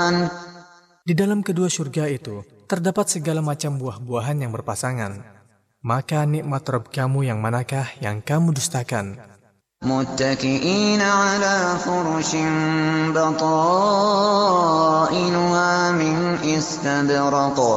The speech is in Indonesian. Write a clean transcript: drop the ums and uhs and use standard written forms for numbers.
Di dalam kedua surga itu terdapat segala macam buah-buahan yang berpasangan. Maka nikmat Rabb kamu yang manakah yang kamu dustakan? متكئين على فرش بطائنها من استبرق